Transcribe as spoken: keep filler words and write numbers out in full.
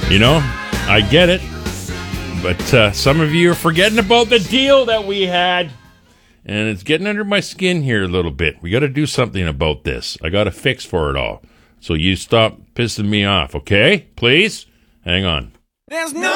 You know, I get it. But uh, some of you are forgetting about the deal that we had. And it's getting under my skin here a little bit. We got to do something about this. I got a fix for it all. So you stop pissing me off, okay? Please? Hang on. There's no